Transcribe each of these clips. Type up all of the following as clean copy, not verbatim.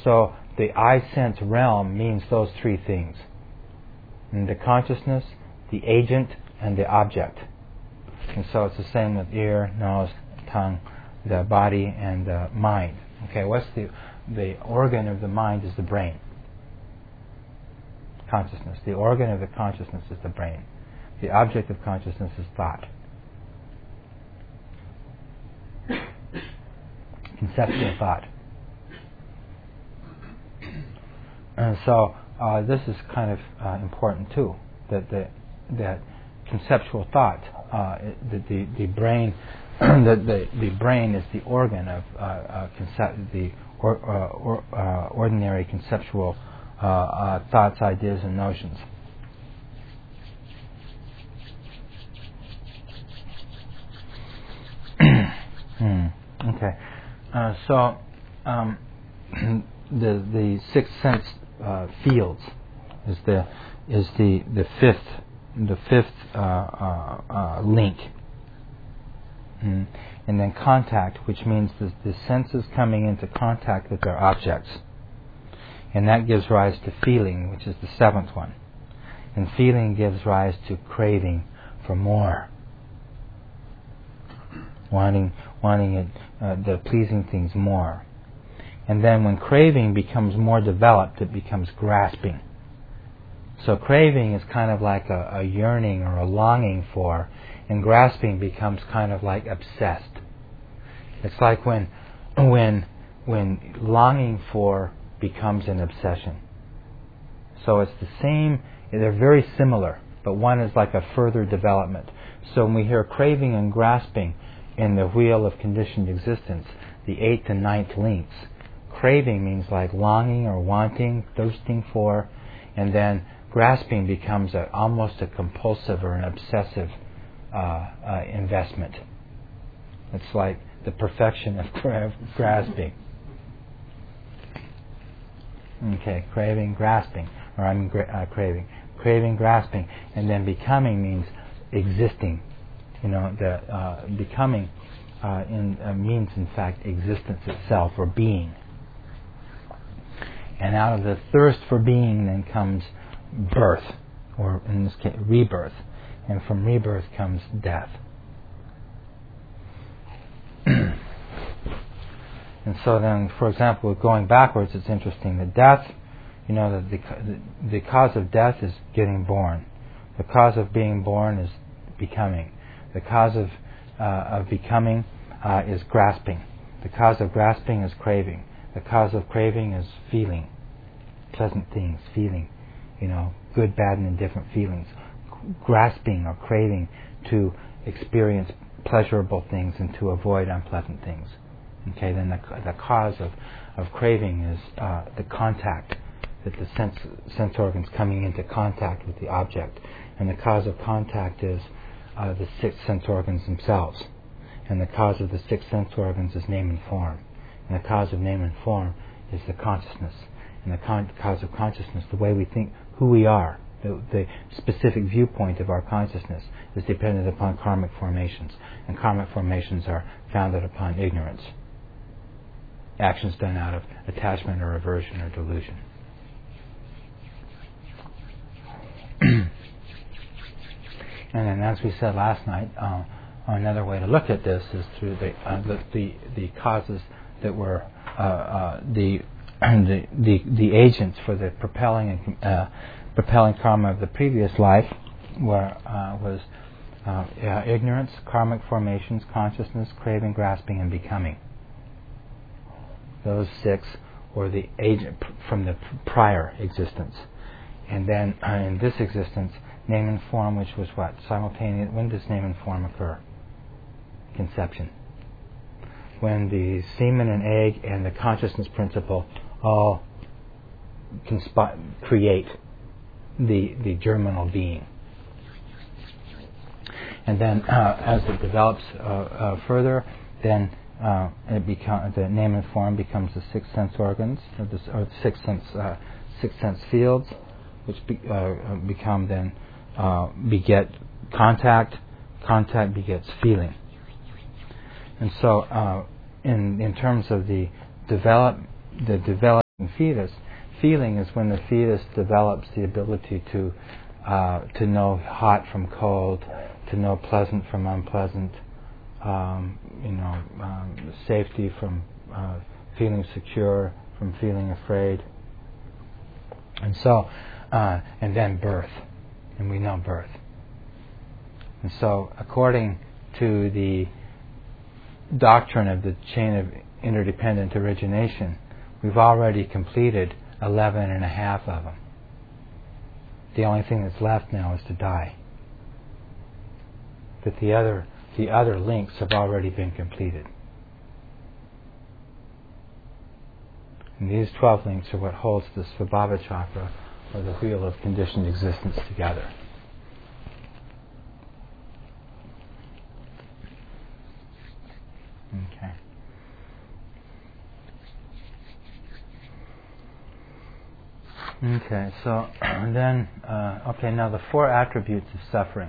So the I sense realm means those three things: and the consciousness, the agent, and the object. And so it's the same with ear, nose, tongue, the body, and the mind. Okay, what's the organ of the mind is the brain. Consciousness. The organ of the consciousness is the brain. The object of consciousness is thought. Conceptual thought. And so this is kind of important too. That conceptual thought, the brain, the brain is the organ of ordinary conceptual thoughts, ideas, and notions. Okay, so the sixth sense fields is the fifth link, and then contact, which means the senses coming into contact with their objects, and that gives rise to feeling, which is the seventh one, and feeling gives rise to craving for more, wanting it, the pleasing things more. And then when craving becomes more developed, it becomes grasping. So craving is kind of like a yearning or a longing for, and grasping becomes kind of like obsessed. It's like when longing for becomes an obsession. So it's the same, they're very similar, but one is like a further development. So when we hear craving and grasping in the wheel of conditioned existence, the 8th and 9th links, craving means like longing or wanting, thirsting for, and then grasping becomes almost a compulsive or an obsessive investment. It's like the perfection of grasping. Okay, craving, grasping, or craving, grasping, and then becoming means existing. Becoming means in fact existence itself, or being. And out of the thirst for being then comes birth, or in this case rebirth, and from rebirth comes death. And so then, for example, going backwards, it's interesting that death, the cause of death is getting born. The cause of being born is becoming. The cause of becoming is grasping. The cause of grasping is craving. The cause of craving is feeling pleasant things, feeling, good, bad, and indifferent feelings. Grasping or craving to experience pleasurable things and to avoid unpleasant things. Okay, then the cause of craving is the contact, that the sense organs coming into contact with the object. And the cause of contact is the 6 sense organs themselves. And the cause of the 6 sense organs is name and form. And the cause of name and form is the consciousness. And the cause of consciousness, the way we think, who we are, the specific viewpoint of our consciousness is dependent upon karmic formations. And karmic formations are founded upon ignorance. Actions done out of attachment or aversion or delusion. And then, as we said last night, another way to look at this is through the causes that were the agents for the propelling karma of the previous life was ignorance, karmic formations, consciousness, craving, grasping, and becoming. Those 6 were the agent from the prior existence. And then in this existence, name and form, which was what? Simultaneous. When does name and form occur? Conception. When the semen and egg and the consciousness principle all create the germinal being. And then as it develops further, then the name and form becomes the 6 sense organs, or the 6 sense fields, which become then beget contact. Contact begets feeling. And so, in terms of the development fetus. Feeling is when the fetus develops the ability to know hot from cold, to know pleasant from unpleasant, safety from feeling secure, from feeling afraid, and so, and then birth, and we know birth. And so, according to the doctrine of the chain of interdependent origination, we've already completed 11 and a half of them. The only thing that's left now is to die. But the other links have already been completed. And these 12 links are what holds the Svabhava chakra, or the wheel of conditioned existence, together. Okay. Okay, so then, now the 4 attributes of suffering.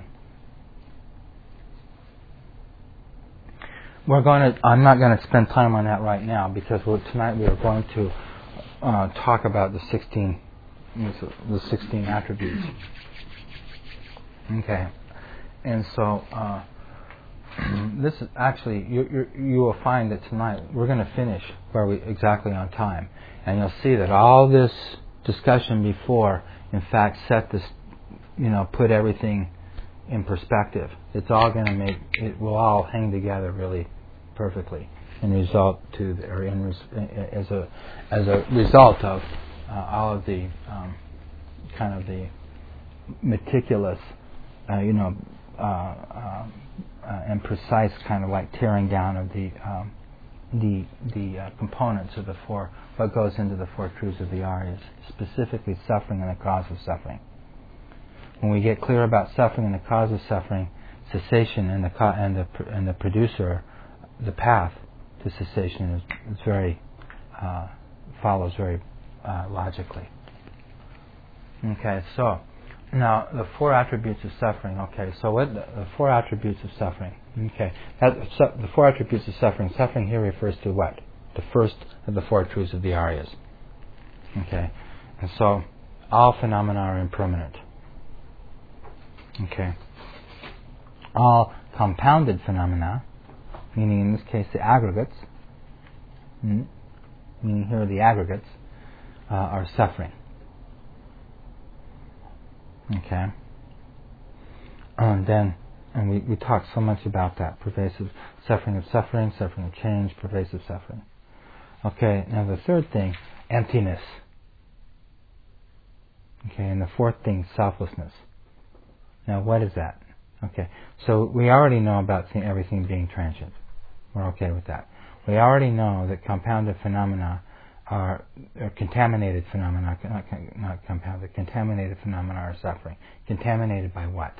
I'm not going to spend time on that right now, because tonight we are going to talk about the 16 attributes. Okay, and so this is actually, you will find that tonight we're going to finish exactly on time, and you'll see that all this discussion before, in fact, put everything in perspective. It's all going to it will all hang together really perfectly and result as a result of all of the kind of the meticulous, and precise kind of like tearing down of the components of the 4, what goes into the 4 truths of the Aryas, specifically suffering and the cause of suffering. When we get clear about suffering and the cause of suffering, cessation and the producer, the path to cessation is very follows very logically. Okay, so now the 4 attributes of suffering. Okay, so what the 4 attributes of suffering? Okay, the 4 attributes of suffering. Suffering here refers to what? The first of the 4 truths of the Aryas. Okay, and so all phenomena are impermanent. Okay, all compounded phenomena, meaning in this case the aggregates, meaning here the aggregates, are suffering. Okay, and we talked so much about that, pervasive suffering of change, pervasive suffering. Okay, now the third thing, emptiness. Okay, and the fourth thing, selflessness. Now what is that? Okay, so we already know about everything being transient. We're okay with that. We already know that compounded phenomena are contaminated phenomena, not compounded, contaminated phenomena are suffering. Contaminated by what?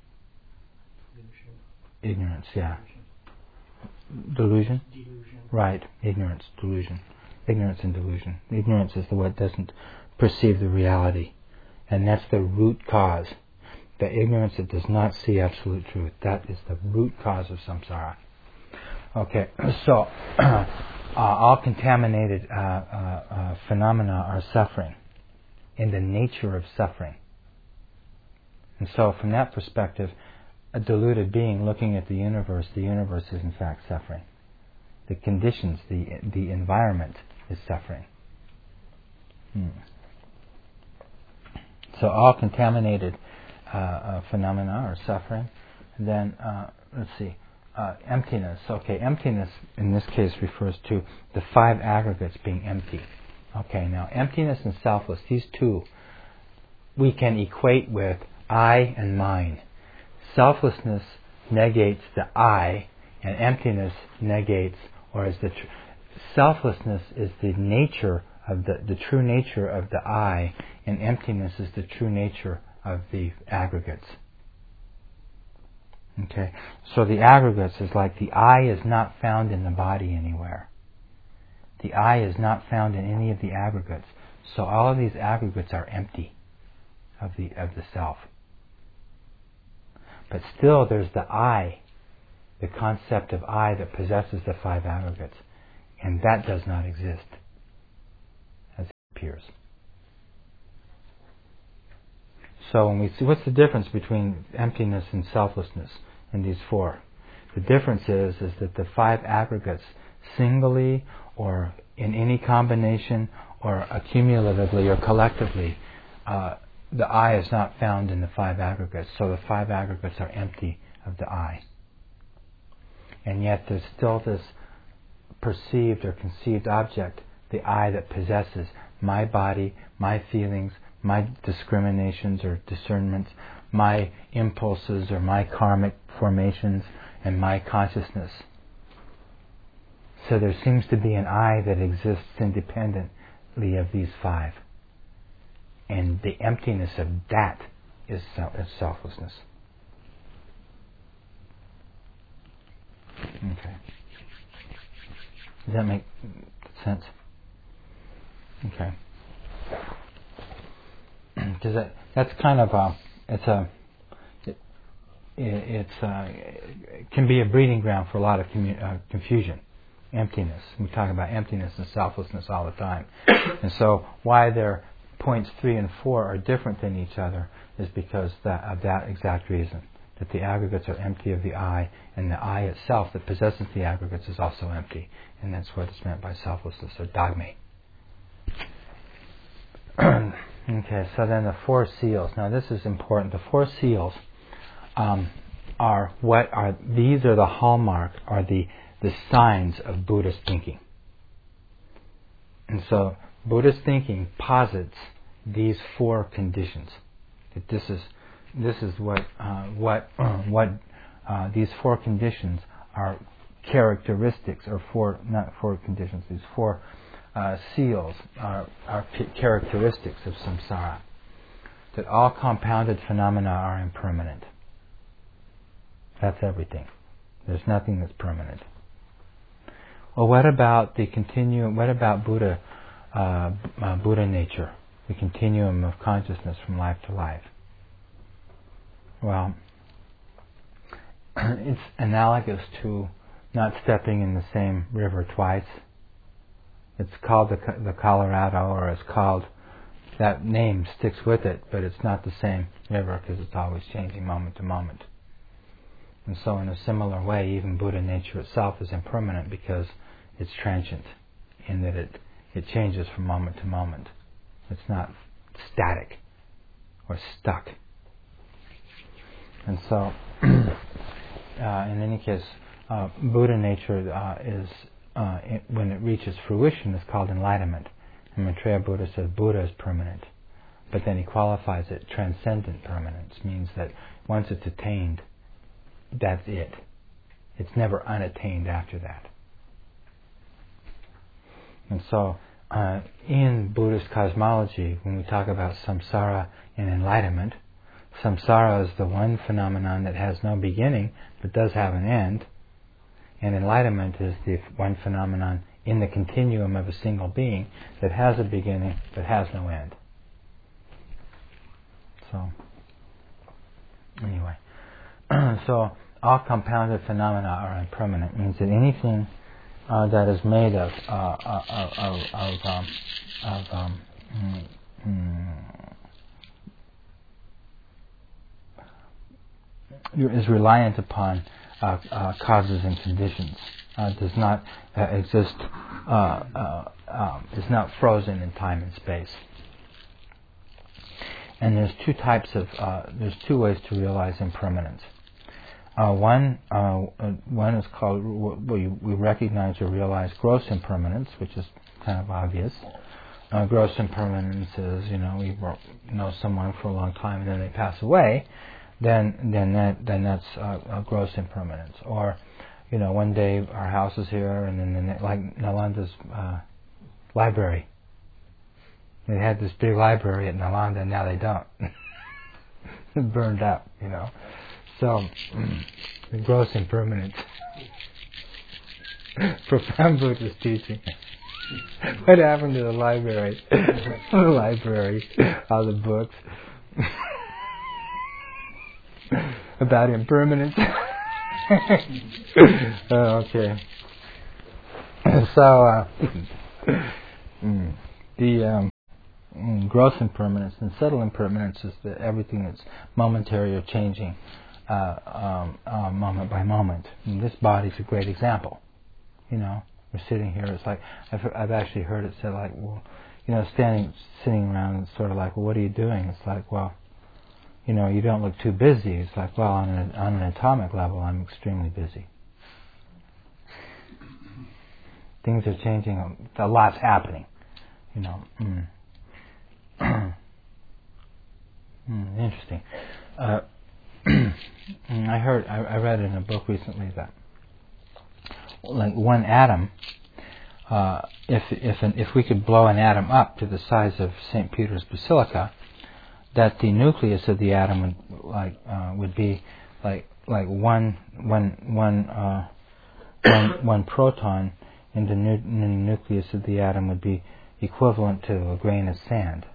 Ignorance, yeah. Delusion? Right, ignorance, delusion. Ignorance and delusion. Ignorance is what doesn't perceive the reality. And that's the root cause. The ignorance that does not see absolute truth. That is the root cause of samsara. Okay, so all contaminated phenomena are suffering, in the nature of suffering. And so from that perspective, a deluded being looking at the universe is in fact suffering. The conditions, the environment is suffering. So all contaminated phenomena are suffering. And then, let's see, emptiness. Okay, emptiness in this case refers to the 5 aggregates being empty. Okay, now emptiness and selfless, these two we can equate with I and mine. Selflessness negates the I, and emptiness negates, or is selflessness is the nature of the true nature of the I, and emptiness is the true nature of the aggregates. Okay, so the aggregates is like the I is not found in the body anywhere. The I is not found in any of the aggregates. So all of these aggregates are empty of the self. But still there's the I, the concept of I that possesses the 5 aggregates. And that does not exist. so when we see, what's the difference between emptiness and selflessness in these four? The difference is that the five aggregates, singly or in any combination or accumulatively or collectively, the I is not found in the five aggregates. So the five aggregates are empty of the I. And yet there's still this perceived or conceived object, the I, that possesses my body, my feelings, my discriminations or discernments, my impulses or my karmic formations, and my consciousness. So there seems to be an I that exists independently of these five. And the emptiness of that is selflessness. Okay. Does that make sense? Okay. That's kind of it can be a breeding ground for a lot of confusion. Emptiness. We talk about emptiness and selflessness all the time. And so why their points 3 and 4 are different than each other is because of that exact reason. That the aggregates are empty of the I, and the I itself that possesses the aggregates is also empty. And that's what is meant by selflessness, or dogme. Okay, so then the four seals. Now this is important. The four seals these are the hallmark, are the signs of Buddhist thinking. And so Buddhist thinking posits these four conditions. That this is what these four conditions are characteristics, or not four conditions. These four seals are characteristics of samsara. That all compounded phenomena are impermanent. That's everything. There's nothing that's permanent. Well, what about the continuum? What about Buddha nature, the continuum of consciousness from life to life? Well, it's analogous to not stepping in the same river twice. It's called the Colorado, or it's called, that name sticks with it, but it's not the same river because it's always changing moment to moment. And so in a similar way, even Buddha nature itself is impermanent because it's transient in that it changes from moment to moment. It's not static or stuck. And so, in any case, Buddha nature is, when it reaches fruition, is called enlightenment. And Maitreya Buddha says Buddha is permanent. But then he qualifies it transcendent permanence, means that once it's attained, that's it. It's never unattained after that. And so, in Buddhist cosmology, when we talk about samsara and enlightenment, samsara is the one phenomenon that has no beginning, but does have an end. And enlightenment is the one phenomenon in the continuum of a single being that has a beginning, but has no end. So, anyway. So, all compounded phenomena are impermanent. Means that anything that is made is reliant upon causes and conditions. Does not exist. Is not frozen in time and space. And there's there's two ways to realize impermanence. One is called, we recognize or realize gross impermanence, which is kind of obvious. Gross impermanence is, we know someone for a long time and then they pass away, then that's gross impermanence. Or, one day our house is here and then like Nalanda's library. They had this big library at Nalanda and now they don't. It burned up, So, the gross impermanence. Profound Buddhist teaching. What happened to the library? The library, all the books. About impermanence. Okay. So, gross impermanence, and subtle impermanence is everything that's momentary or changing moment by moment. And this body's a great example. We're sitting here. It's like I've actually heard it said like, well, sitting around, it's sort of like, well, what are you doing? It's like, well, you don't look too busy. It's like, well, on an atomic level, I'm extremely busy. Things are changing. A lot's happening. Interesting. I read in a book recently that like one atom, if we could blow an atom up to the size of St. Peter's Basilica, that the nucleus of the atom would be like one proton in the nucleus of the atom would be equivalent to a grain of sand,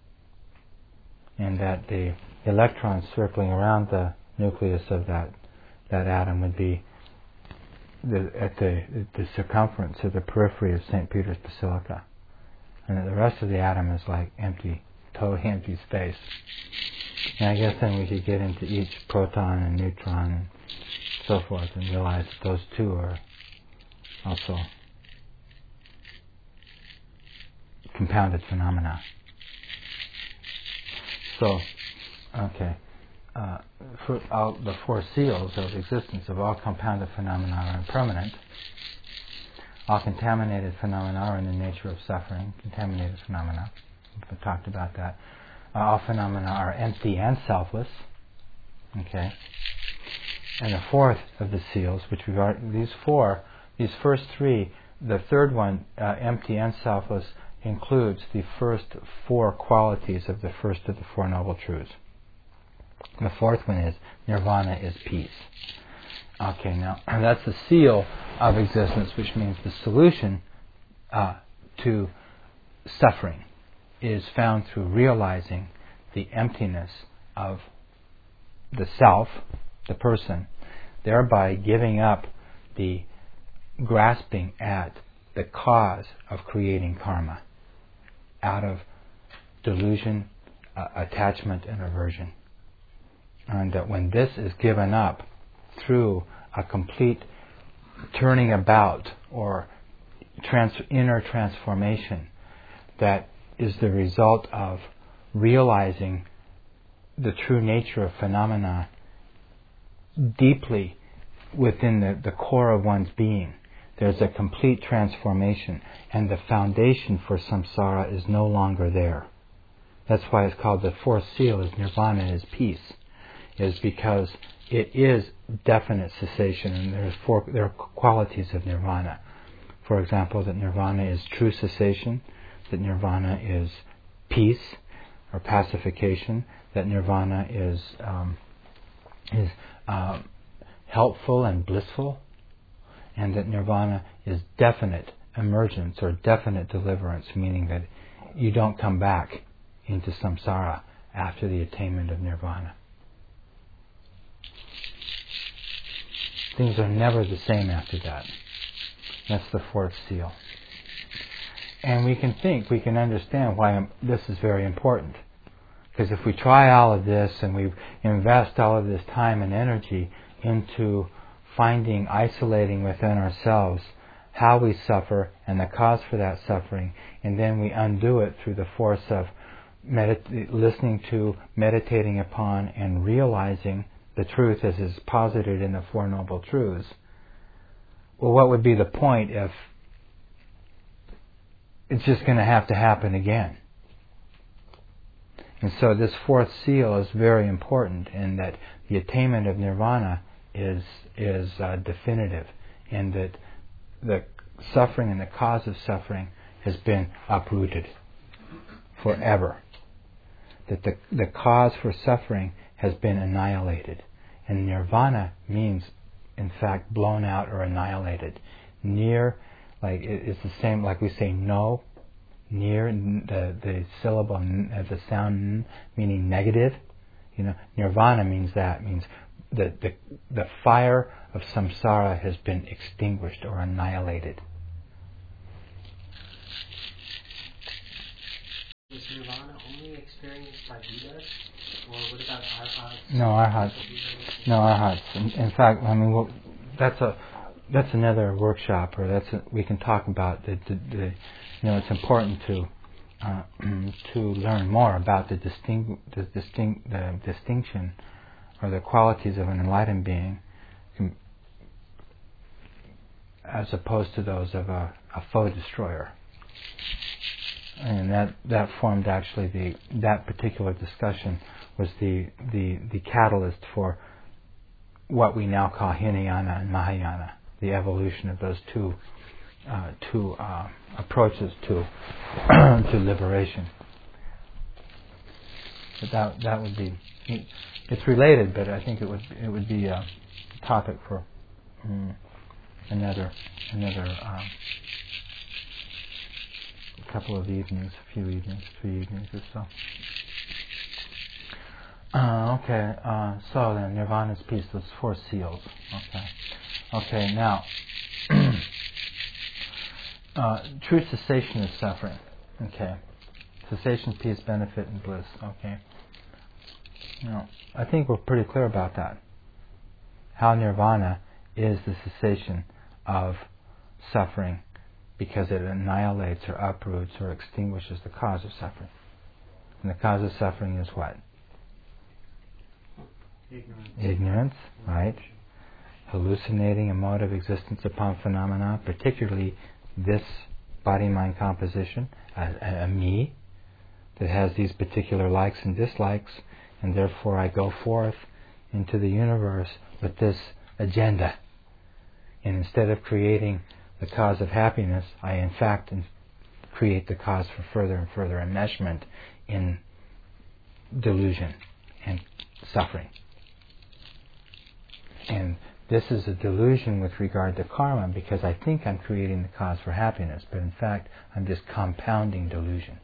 and that the electrons circling around the nucleus of that atom would be at the circumference of the periphery of St. Peter's Basilica, and that the rest of the atom is like empty, totally empty space. And I guess then we could get into each proton and neutron and so forth and realize that those two are also compounded phenomena. So, okay. The four seals of existence of all compounded phenomena are impermanent. All contaminated phenomena are in the nature of suffering. Contaminated phenomena. We've talked about that. All phenomena are empty and selfless. Okay. And the fourth of the seals, which these first three, the third one, empty and selfless, includes the first four qualities of the first of the Four Noble Truths. The fourth one is nirvana is peace. Okay, now that's the seal of existence, which means the solution to suffering is found through realizing the emptiness of the self, the person, thereby giving up the grasping at the cause of creating karma out of delusion, attachment, and aversion. And that when this is given up through a complete turning about or inner transformation, that is the result of realizing the true nature of phenomena deeply within the core of one's being. There's a complete transformation, and the foundation for samsara is no longer there. That's why it's called the fourth seal is nirvana is peace, is because it is definite cessation, and there are qualities of nirvana. For example, that nirvana is true cessation, that nirvana is peace or pacification, that nirvana is helpful and blissful, and that nirvana is definite emergence or definite deliverance, meaning that you don't come back into samsara after the attainment of nirvana. Things are never the same after that. That's the fourth seal. And we can understand why this is very important. Because if we try all of this and we invest all of this time and energy into isolating within ourselves how we suffer and the cause for that suffering, and then we undo it through the force of listening to, meditating upon, and realizing the truth as is posited in the Four Noble Truths, well, what would be the point if it's just going to have to happen again? And so this fourth seal is very important in that the attainment of nirvana is definitive, and that the suffering and the cause of suffering has been uprooted forever. That the cause for suffering has been annihilated. And nirvana means, in fact, blown out or annihilated. It's the same, like we say no, near, the syllable, the sound meaning negative. Nirvana means that the fire of samsara has been extinguished or annihilated. nirvana only experienced by Buddhas, or what about arhats? No, arhats. No, arhats. In fact, I mean, that's another workshop, or we can talk about the it's important to learn more about the distinction or the qualities of an enlightened being, as opposed to those of a foe destroyer. And that formed actually that particular discussion was the catalyst for what we now call Hinayana and Mahayana, the evolution of those two approaches to to liberation. But that would be, it's related, but I think it would be a topic for another couple of evenings, a few evenings, 3 evenings or so. So then Nirvana's peace, those 4 seals. Okay, now true cessation of suffering. Okay, cessation, peace, benefit, and bliss. Okay, now I think we're pretty clear about that. How Nirvana is the cessation of suffering, because it annihilates or uproots or extinguishes the cause of suffering. And the cause of suffering is what? Ignorance, right? Hallucinating a mode of existence upon phenomena, particularly this body-mind composition, a me, that has these particular likes and dislikes, and therefore I go forth into the universe with this agenda. And instead of creating the cause of happiness, I in fact create the cause for further and further enmeshment in delusion and suffering. And this is a delusion with regard to karma, because I think I'm creating the cause for happiness, but in fact I'm just compounding delusion.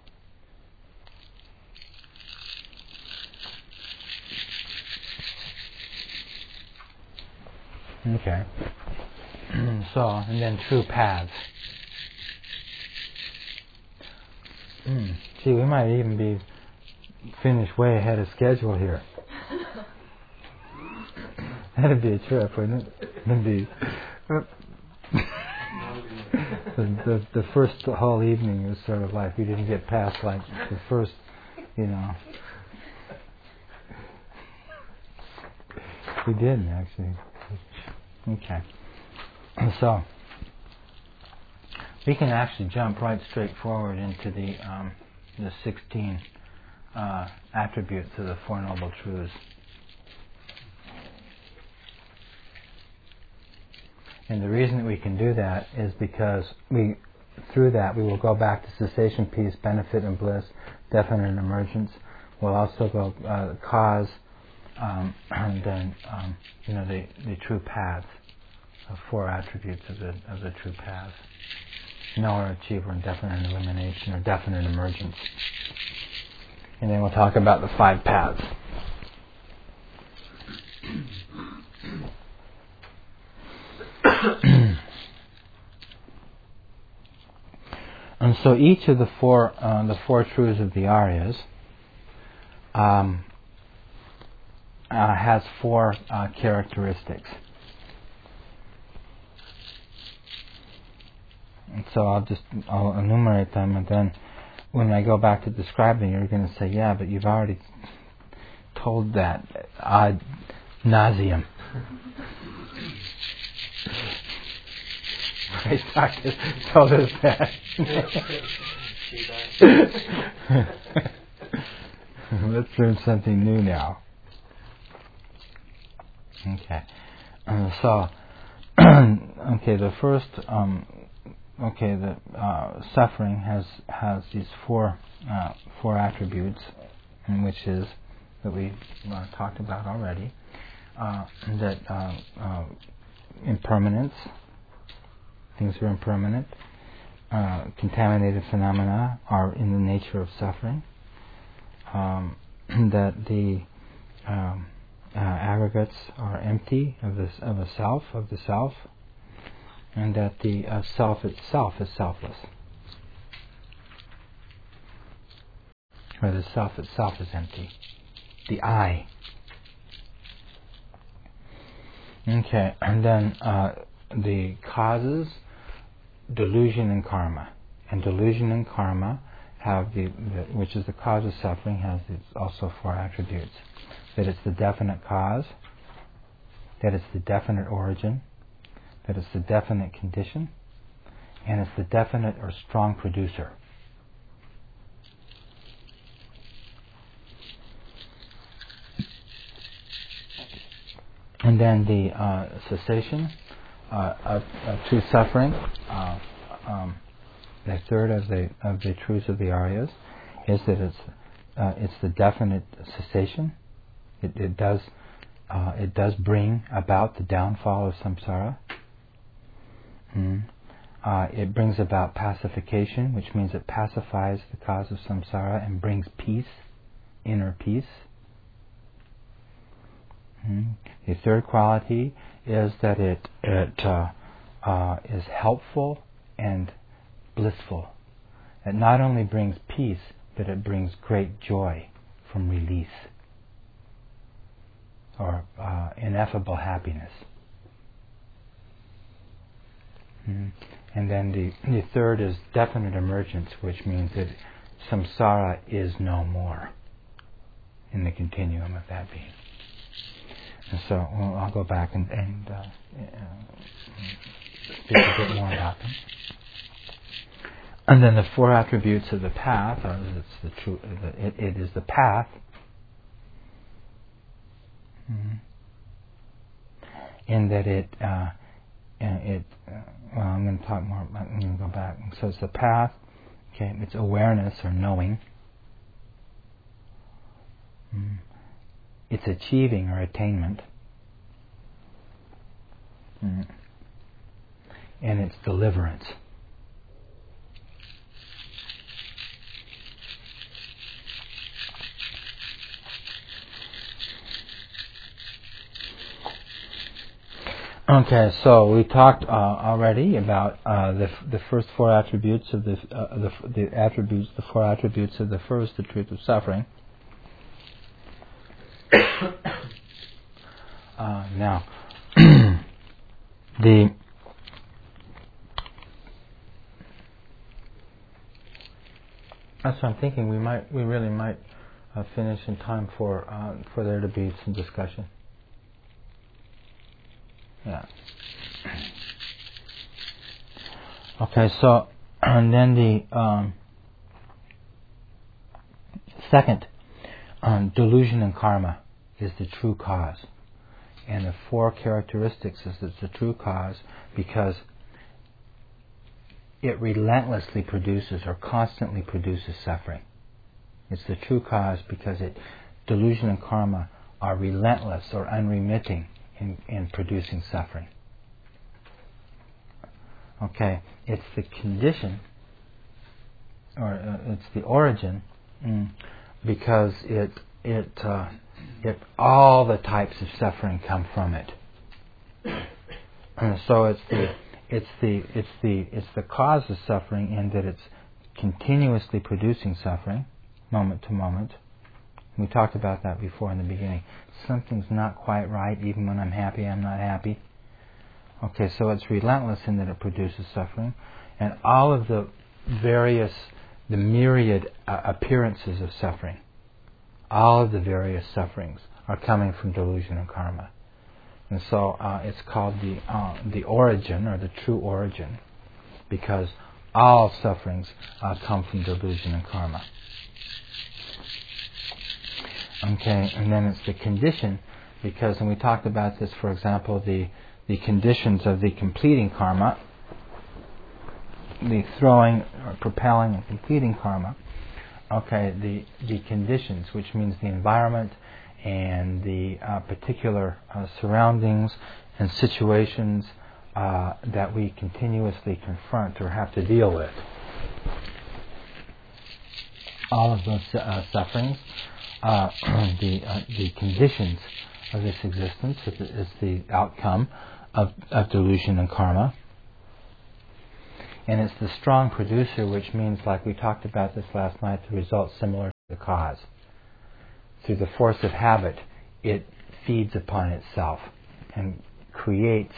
Okay. And then true paths. Gee, we might even be finished way ahead of schedule here. That'd be a trip, wouldn't it? It'd be the first whole evening was sort of like we didn't get past like the first, We didn't actually. Okay. So we can actually jump right straight forward into the 16 attributes of the Four Noble Truths. And the reason that we can do that is because through that we will go back to cessation, peace, benefit, and bliss, definite emergence. We'll also go cause, and then the true paths, of 4 attributes of the true paths: knower, achiever, and definite elimination, or definite emergence. And then we'll talk about the 5 paths. And so each of the four truths of the Aryas has 4 characteristics. And so I'll enumerate them, and then when I go back to describing, you're going to say, yeah, but you've already told that ad nauseum. Right, told us that. Let's learn something new now. Okay. The first. The suffering has these 4 attributes, which is that we talked about already. That impermanence. Things are impermanent. Contaminated phenomena are in the nature of suffering. That the aggregates are empty of the self, and that the self itself is selfless. or the self itself is empty. The I. Okay, and then the causes, delusion and karma. And delusion and karma have which is the cause of suffering, has also 4 attributes. That it's the definite cause, that it's the definite origin, that it's the definite condition, and it's the definite or strong producer. And then the cessation of true suffering, the third of the truths of the Aryas, is that it's the definite cessation. It does bring about the downfall of samsara. It brings about pacification, which means it pacifies the cause of samsara and brings peace, inner peace. The third quality is that it is helpful and blissful. It not only brings peace, but it brings great joy from release, or ineffable happiness. And then the third is definite emergence, which means that samsara is no more in the continuum of that being. And so I'll go back and speak a bit more about them. And then the 4 attributes of the path, or it is the path. In that I'm going to talk more. I'm going to go back. So it's the path. Okay, it's awareness or knowing. It's achieving or attainment. And it's deliverance. Okay, so we talked already about the first 4 attributes of the 4 attributes of the first, the truth of suffering. Now, that's what I'm thinking. We really might finish in time for there to be some discussion. Yeah. Okay, so and then the second, delusion and karma is the true cause, and the 4 characteristics is it's the true cause because it relentlessly produces or constantly produces suffering. It's the true cause because delusion and karma are relentless or unremitting in producing suffering. Okay, it's the condition, or it's the origin, because it all the types of suffering come from it. And so it's the cause of suffering in that it's continuously producing suffering, moment to moment. We talked about that before in the beginning. Something's not quite right, even when I'm happy, I'm not happy. Okay, so it's relentless in that it produces suffering. And all of the myriad appearances of suffering, all of the various sufferings are coming from delusion and karma. And so it's called the origin, or the true origin, because all sufferings come from delusion and karma. Okay, and then it's the condition, because, and we talked about this, for example, the conditions of the completing karma, the throwing or propelling and completing karma. Okay, the conditions, which means the environment and the particular surroundings and situations that we continuously confront or have to deal with. All of those sufferings, the conditions of this existence is the outcome of delusion and karma. And it's the strong producer, which means, like we talked about this last night, the results similar the cause. Through the force of habit, it feeds upon itself and creates,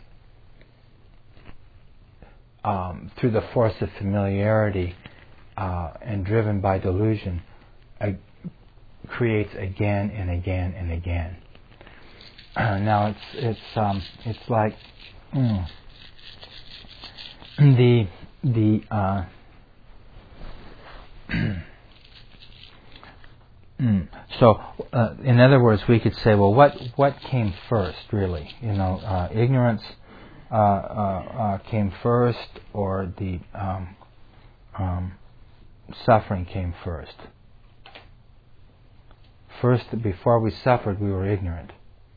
through the force of familiarity and driven by delusion, creates again and again and again. Now it's like So, in other words, we could say, well, what came first, really? Ignorance came first, or the suffering came first. First, before we suffered, we were ignorant.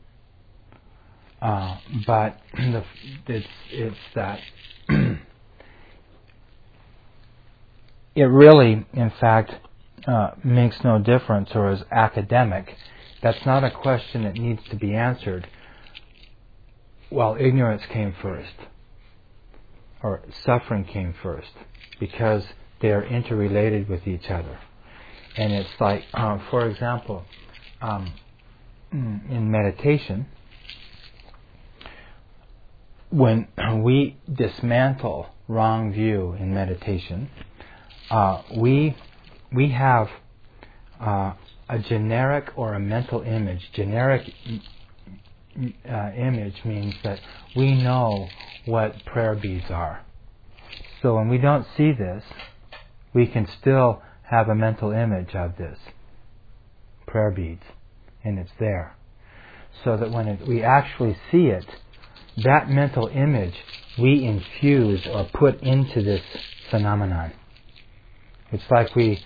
But it's that it really, in fact, makes no difference, or is academic. That's not a question that needs to be answered. Well, ignorance came first, or suffering came first, because they are interrelated with each other. And it's like, for example, in meditation, when we dismantle wrong view in meditation, we have a generic or a mental image. Generic image means that we know what prayer beads are. So when we don't see this, we can still have a mental image of this prayer beads, and it's there. So that when we actually see it, that mental image we infuse or put into this phenomenon. It's like we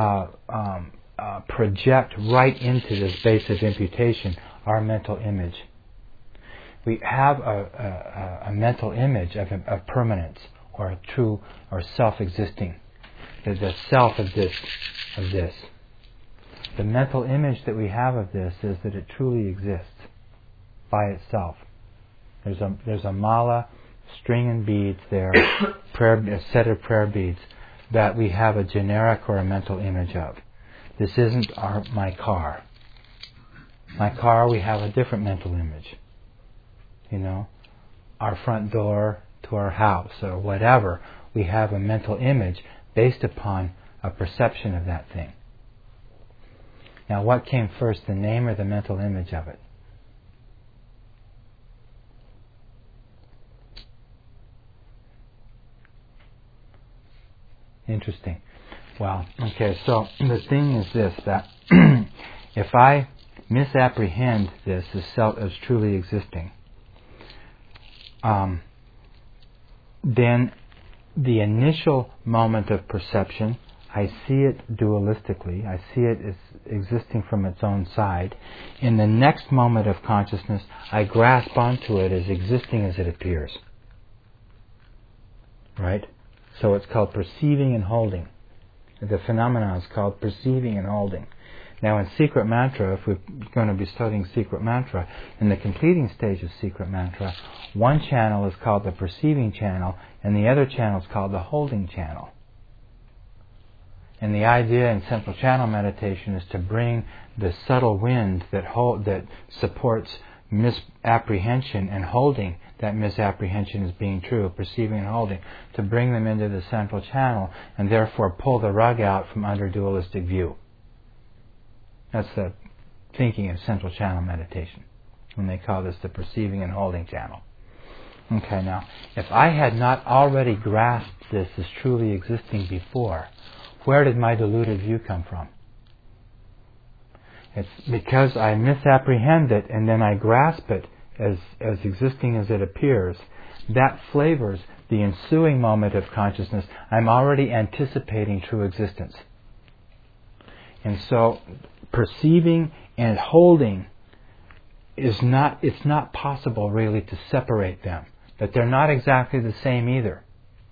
project right into this base of imputation our mental image. We have a mental image of permanence, or true, or self-existing. The self of this. The mental image that we have of this is that it truly exists by itself. There's a mala, string and beads there, a set of prayer beads that we have a generic or a mental image of. This isn't my car. My car, we have a different mental image. Our front door to our house, or whatever, we have a mental image based upon a perception of that thing. Now, what came first, the name or the mental image of it? Interesting. Well, okay, so the thing is this, that if I misapprehend this as truly existing, then the initial moment of perception, I see it dualistically. I see it as existing from its own side. In the next moment of consciousness, I grasp onto it as existing as it appears. Right? So it's called perceiving and holding. The phenomenon is called perceiving and holding. Now in Secret Mantra, if we're going to be studying Secret Mantra, in the completing stage of Secret Mantra, one channel is called the perceiving channel, and the other channel is called the holding channel. And the idea in central channel meditation is to bring the subtle wind that supports misapprehension and holding that misapprehension as being true, perceiving and holding, to bring them into the central channel and therefore pull the rug out from under dualistic view. That's the thinking of central channel meditation, when they call this the perceiving and holding channel. Okay, now, if I had not already grasped this as truly existing before, where did my deluded view come from? It's because I misapprehend it and then I grasp it as existing as it appears. That flavors the ensuing moment of consciousness. I'm already anticipating true existence. And so perceiving and holding it's not possible really to separate them. That they're not exactly the same either.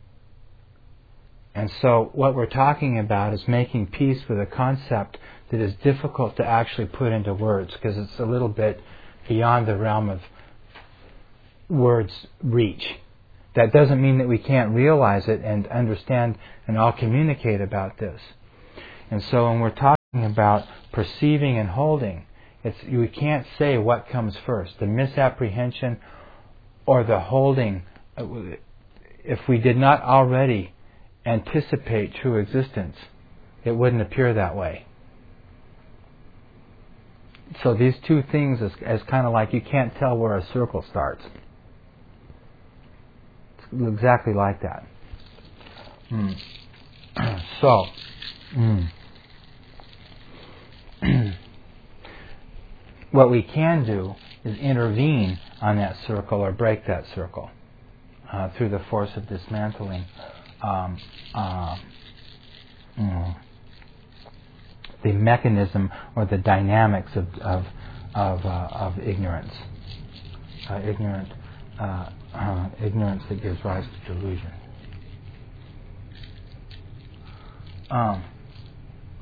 And so what we're talking about is making peace with a concept that is difficult to actually put into words, because it's a little bit beyond the realm of words' reach. That doesn't mean that we can't realize it and understand and all communicate about this. And so when we're talking about perceiving and holding. We can't say what comes first, the misapprehension or the holding. If we did not already anticipate true existence, it wouldn't appear that way. So these two things is kind of like you can't tell where a circle starts. It's exactly like that. So, what we can do is intervene on that circle or break that circle through the force of dismantling the mechanism or the dynamics of ignorance, ignorance that gives rise to delusion.